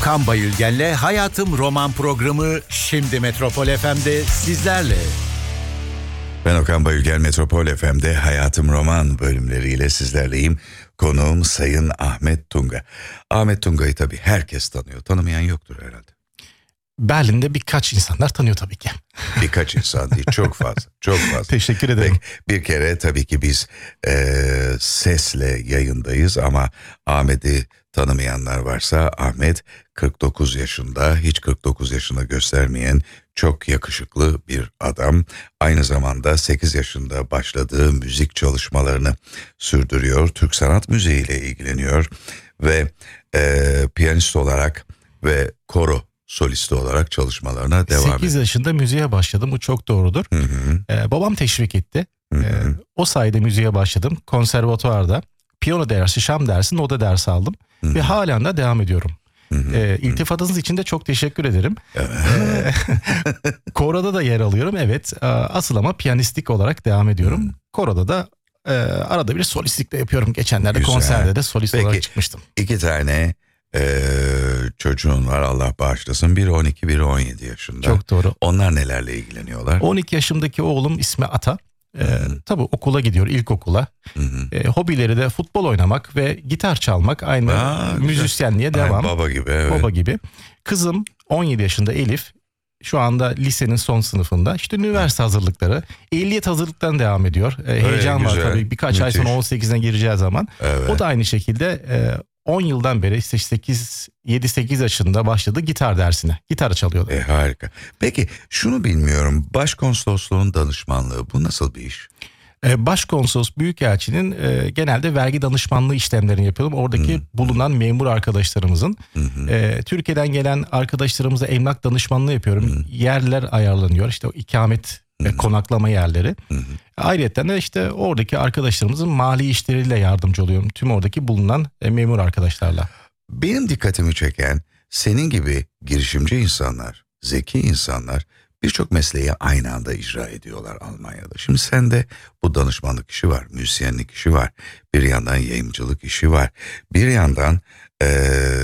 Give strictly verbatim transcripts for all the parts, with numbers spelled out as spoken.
Okan Bayülgen'le Hayatım Roman programı şimdi Metropol F M'de sizlerle. Ben Okan Bayülgen, Metropol F M'de Hayatım Roman bölümleriyle sizlerleyim. Konuğum Sayın Ahmet Tunga. Ahmet Tunga'yı tabii herkes tanıyor. Tanımayan yoktur herhalde. Berlin'de birkaç insanlar tanıyor tabii ki. Birkaç insan değil, çok fazla, çok fazla. Teşekkür ederim. Bir, bir kere tabii ki biz e, sesle yayındayız ama Ahmet'i tanımayanlar varsa, Ahmet kırk dokuz yaşında, hiç kırk dokuz yaşını göstermeyen çok yakışıklı bir adam. Aynı zamanda sekiz yaşında başladığı müzik çalışmalarını sürdürüyor. Türk sanat müziğiyle ilgileniyor ve e, piyanist olarak ve koro solisti olarak çalışmalarına devam ediyor. sekiz yaşında müziğe başladım, bu çok doğrudur. Hı hı. Ee, babam teşvik etti. Hı hı. Ee, o sayede müziğe başladım. Konservatuvarda piyano dersi, şam dersi, noda dersi aldım. Hı hı. Ve halen de devam ediyorum. Hı hı. Ee, iltifatınız için de çok teşekkür ederim. Evet. Ee, Koro'da da yer alıyorum, evet. Asıl ama piyanistik olarak devam ediyorum. Hı. Koro'da da e, arada bir solistlik de yapıyorum. Geçenlerde Güzel. konserde de solist Peki, olarak çıkmıştım. İki tane e, çocuğun var, Allah bağışlasın. Biri on iki, biri on yedi yaşında. Çok doğru. Onlar nelerle ilgileniyorlar? on iki yaşındaki oğlum ismi Ata. Ee, tabii okula gidiyor, ilkokula. Hı hı. Ee, hobileri de futbol oynamak ve gitar çalmak. Aynı Aa, müzisyenliğe güzel. devam. Aynen, baba gibi, evet. Baba gibi. Kızım on yedi yaşında Elif. Şu anda lisenin son sınıfında. İşte üniversite hazırlıkları, ehliyet hazırlıklarına devam ediyor. Ee, heyecan var güzel. tabii. Birkaç ay Müthiş. sonra on sekizine gireceği zaman. Evet. O da aynı şekilde e, on yıldan beri işte sekiz yedi sekiz yaşında başladı gitar dersine. Gitar çalıyordu. E, harika. Peki şunu bilmiyorum. Başkonsolosluğun danışmanlığı, bu nasıl bir iş? Ee, Başkonsolos Büyükelçinin e, genelde vergi danışmanlığı işlemlerini yapıyorum. Oradaki Hı. bulunan memur arkadaşlarımızın. Hı hı. e, Türkiye'den gelen arkadaşlarımıza emlak danışmanlığı yapıyorum. Hı. Yerler ayarlanıyor. İşte o ikamet ve Hı. konaklama yerleri. Hı hı. Ayrıca de işte oradaki arkadaşlarımızın mali işleriyle yardımcı oluyorum. Tüm oradaki bulunan e, memur arkadaşlarla. Benim dikkatimi çeken, senin gibi girişimci insanlar, zeki insanlar birçok mesleği aynı anda icra ediyorlar Almanya'da. Şimdi sende bu danışmanlık işi var, müzisyenlik işi var, bir yandan yayıncılık işi var, bir yandan ee,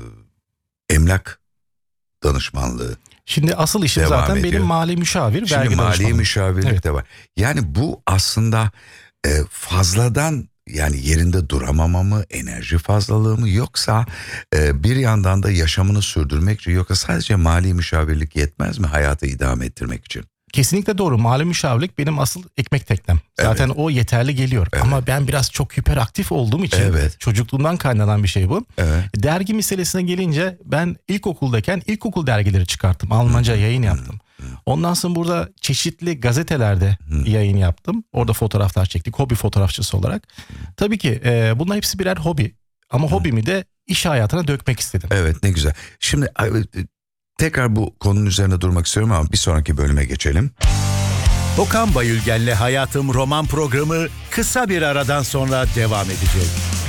emlak danışmanlığı. Şimdi asıl işim Devam zaten ediyor. benim mali müşavir, Şimdi vergi mali danışmanlığı. müşavirlik Evet. de var. Yani bu aslında e, fazladan, yani yerinde duramama mı, enerji fazlalığı mı, yoksa e, bir yandan da yaşamını sürdürmek için, yoksa sadece mali müşavirlik yetmez mi hayatı idame ettirmek için? Kesinlikle doğru. Mali müşavirlik benim asıl ekmek teknem. Zaten Evet. o yeterli geliyor. Evet. Ama ben biraz çok hiperaktif olduğum için, Evet. çocukluğumdan kaynanan bir şey bu. Evet. Dergi meselesine gelince ben ilkokuldayken ilkokul dergileri çıkarttım. Almanca yayın yaptım. Ondan sonra burada çeşitli gazetelerde yayın yaptım. Orada fotoğraflar çektik, hobi fotoğrafçısı olarak. Tabii ki e, bunlar hepsi birer hobi. Ama hobimi de iş hayatına dökmek istedim. Evet, ne güzel. Şimdi e, tekrar bu konunun üzerine durmak istiyorum ama bir sonraki bölüme geçelim. Okan Bayülgen'le Hayatım Roman programı kısa bir aradan sonra devam edecek.